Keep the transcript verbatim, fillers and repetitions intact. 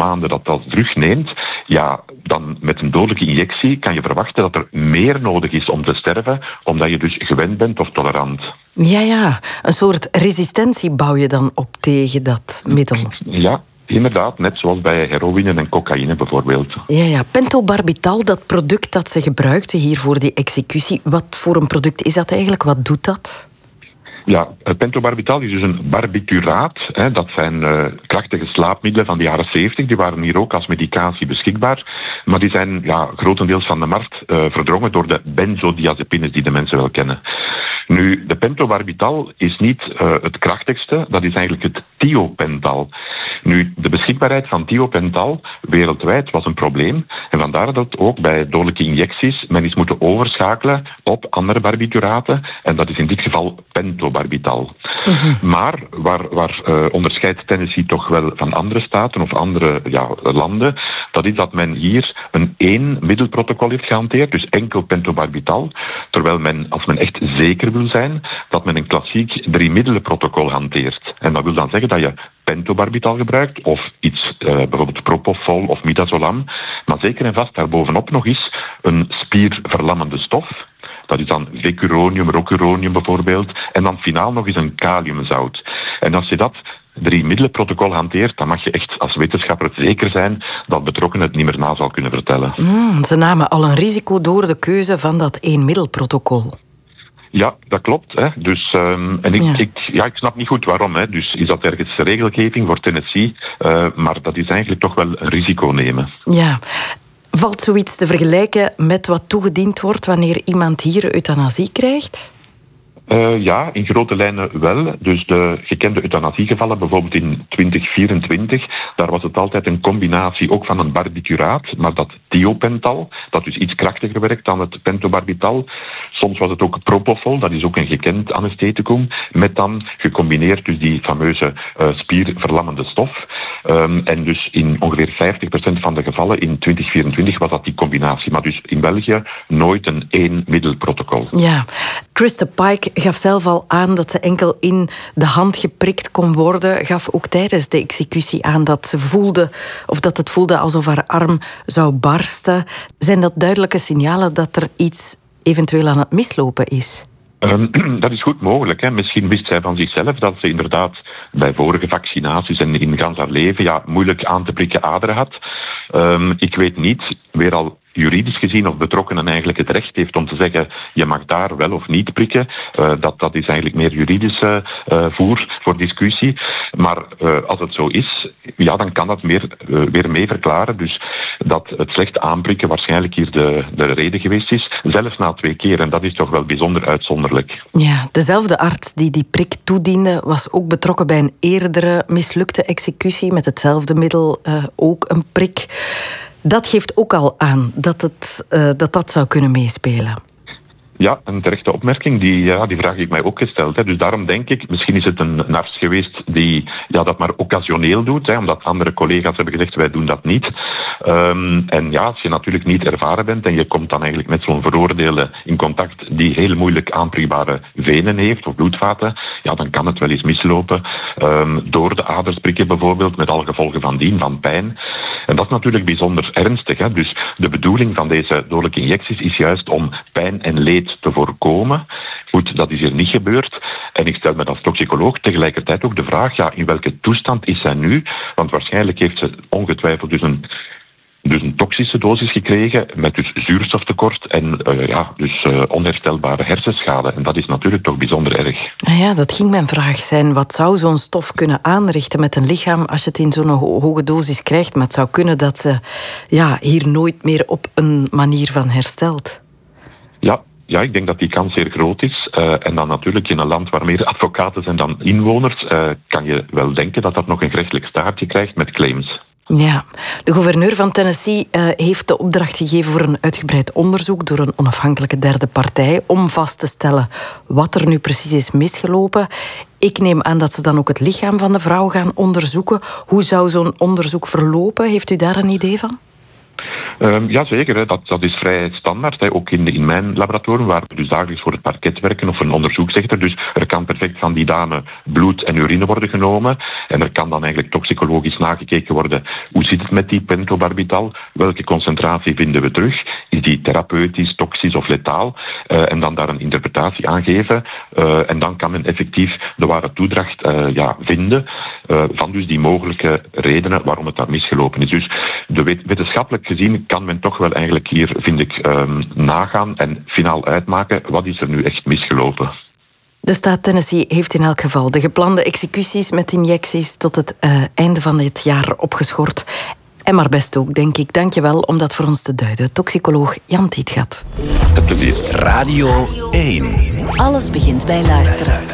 maanden dat dat terugneemt, ja, dan met een dodelijke injectie kan je verwachten dat er meer nodig is om te sterven, omdat je dus gewend bent of tolerant. Ja, ja. Een soort resistentie bouw je dan op tegen dat middel. Ja, inderdaad. Net zoals bij heroïne en cocaïne bijvoorbeeld. Ja, ja. Pentobarbital, dat product dat ze gebruikten hier voor die executie, wat voor een product is dat eigenlijk? Wat doet dat? Ja, pentobarbital is dus een barbituraat. Hè, dat zijn uh, krachtige slaapmiddelen van de jaren zeventig. Die waren hier ook als medicatie beschikbaar. Maar die zijn ja, grotendeels van de markt uh, verdrongen door de benzodiazepines die de mensen wel kennen. Nu, de pentobarbital is niet uh, het krachtigste. Dat is eigenlijk het thiopental. Nu, de beschikbaarheid van thiopental wereldwijd was een probleem. En vandaar dat ook bij dodelijke injecties men is moeten overschakelen op andere barbituraten. En dat is in dit geval pentobarbital. Uh-huh. Maar waar, waar uh, onderscheidt Tennessee toch wel van andere staten of andere ja, landen, dat is dat men hier een één middelprotocol heeft gehanteerd, dus enkel pentobarbital, terwijl men, als men echt zeker wil zijn, dat men een klassiek drie middelenprotocol hanteert. En dat wil dan zeggen dat je pentobarbital gebruikt of iets, uh, bijvoorbeeld propofol of midazolam, maar zeker en vast daarbovenop nog eens een spierverlammende stof. Dat is dan vecuronium, rocuronium bijvoorbeeld. En dan finaal nog eens een kaliumzout. En als je dat drie middelenprotocol hanteert, dan mag je echt als wetenschapper zeker zijn dat betrokkenen het niet meer na zal kunnen vertellen. Mm, ze namen al een risico door de keuze van dat één middelprotocol. Ja, dat klopt. Hè. Dus, um, en ik, ja. Ik, ja, ik snap niet goed waarom. Hè. Dus is dat ergens regelgeving voor Tennessee? Uh, maar dat is eigenlijk toch wel een risico nemen. Ja. Valt zoiets te vergelijken met wat toegediend wordt wanneer iemand hier euthanasie krijgt? Uh, ja, in grote lijnen wel. Dus de gekende euthanasiegevallen, bijvoorbeeld in twintig vierentwintig, daar was het altijd een combinatie ook van een barbituraat, maar dat thiopental, dat dus iets krachtiger werkt dan het pentobarbital. Soms was het ook propofol, dat is ook een gekend anestheticum, met dan gecombineerd dus die fameuze uh, spierverlammende stof. Um, en dus in ongeveer vijftig procent van de gevallen in twintig vierentwintig was dat die combinatie. Maar dus in België nooit een één middelprotocol. Ja, Krista Pike gaf zelf al aan dat ze enkel in de hand geprikt kon worden. Gaf ook tijdens de executie aan dat ze voelde, of dat het voelde alsof haar arm zou barsten. Zijn dat duidelijke signalen dat er iets eventueel aan het mislopen is? Um, dat is goed mogelijk. Hè. Misschien wist zij van zichzelf dat ze inderdaad bij vorige vaccinaties en in gans haar leven ja, moeilijk aan te prikken aderen had. Um, ik weet niet, weer al juridisch gezien of betrokkenen eigenlijk het recht heeft om te zeggen je mag daar wel of niet prikken. Uh, dat, dat is eigenlijk meer juridische uh, voer voor discussie. Maar uh, als het zo is, ja, dan kan dat meer, uh, weer mee verklaren. Dus dat het slecht aanprikken waarschijnlijk hier de, de reden geweest is. Zelfs na twee keer. En dat is toch wel bijzonder uitzonderlijk. Ja, dezelfde arts die die prik toediende was ook betrokken bij een eerdere mislukte executie met hetzelfde middel, uh, ook een prik. Dat geeft ook al aan dat het, uh, dat, dat zou kunnen meespelen. Ja, een terechte opmerking. Die, ja, die vraag heb ik mij ook gesteld. Hè. Dus daarom denk ik, misschien is het een, een arts geweest die ja, dat maar occasioneel doet. Hè, omdat andere collega's hebben gezegd, wij doen dat niet. Um, en ja, als je natuurlijk niet ervaren bent en je komt dan eigenlijk met zo'n veroordeelde in contact die heel moeilijk aanprikbare venen heeft of bloedvaten, ja, dan kan het wel eens mislopen. Um, door de aders prikken bijvoorbeeld, met alle gevolgen van dien, van pijn. En dat is natuurlijk bijzonder ernstig. Hè. Dus de bedoeling van deze dodelijke injecties is juist om pijn en leed te voorkomen. Goed, dat is hier niet gebeurd. En ik stel me als toxicoloog tegelijkertijd ook de vraag, ja, in welke toestand is zij nu? Want waarschijnlijk heeft ze ongetwijfeld dus een, dus een toxische dosis gekregen met dus zuurstoftekort en uh, ja, dus uh, onherstelbare hersenschade. En dat is natuurlijk toch bijzonder erg. Ja, dat ging mijn vraag zijn. Wat zou zo'n stof kunnen aanrichten met een lichaam als je het in zo'n ho- hoge dosis krijgt? Maar het zou kunnen dat ze ja, hier nooit meer op een manier van herstelt. Ja. Ja, ik denk dat die kans zeer groot is. Uh, en dan natuurlijk in een land waar meer advocaten zijn dan inwoners, uh, kan je wel denken dat dat nog een gerechtelijk staartje krijgt met claims. Ja, de gouverneur van Tennessee uh, heeft de opdracht gegeven voor een uitgebreid onderzoek door een onafhankelijke derde partij om vast te stellen wat er nu precies is misgelopen. Ik neem aan dat ze dan ook het lichaam van de vrouw gaan onderzoeken. Hoe zou zo'n onderzoek verlopen? Heeft u daar een idee van? Um, ja, zeker. Hè. Dat, dat is vrij standaard. Hè. Ook in, in mijn laboratorium, waar we dus dagelijks voor het parket werken, of een onderzoeksrechter. Dus er kan perfect van die dame bloed en urine worden genomen. En er kan dan eigenlijk toxicologisch nagekeken worden, hoe zit het met die pentobarbital? Welke concentratie vinden we terug? Is die therapeutisch, toxisch of letaal? Uh, en dan daar een interpretatie aan geven. Uh, en dan kan men effectief de ware toedracht uh, ja, vinden uh, van dus die mogelijke redenen waarom het daar misgelopen is. Dus de wet- wetenschappelijk gezien kan men toch wel eigenlijk hier, vind ik, um, nagaan en finaal uitmaken wat is er nu echt misgelopen. De staat Tennessee heeft in elk geval de geplande executies met injecties tot het uh, einde van dit jaar opgeschort. En maar best ook, denk ik. Dank je wel om dat voor ons te duiden. Toxicoloog Jan Tietgat. Met plezier. Radio één. Alles begint bij luisteren.